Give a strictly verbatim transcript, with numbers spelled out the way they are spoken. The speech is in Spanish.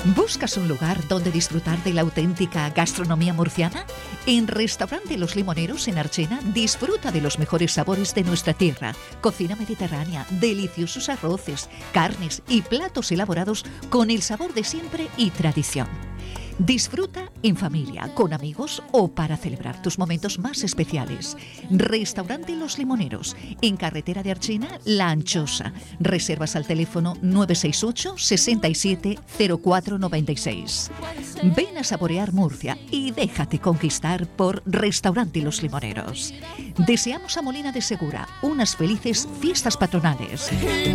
¿Buscas un lugar donde disfrutar de la auténtica gastronomía murciana? En Restaurante Los Limoneros en Archena disfruta de los mejores sabores de nuestra tierra, cocina mediterránea, deliciosos arroces, carnes y platos elaborados con el sabor de siempre y tradición. Disfruta en familia, con amigos o para celebrar tus momentos más especiales. Restaurante Los Limoneros, en carretera de Archena, La Anchosa. Reservas al teléfono nueve seis ocho, sesenta y siete, cero cuatro noventa y seis. Ven a saborear Murcia y déjate conquistar por Restaurante Los Limoneros. Deseamos a Molina de Segura unas felices fiestas patronales.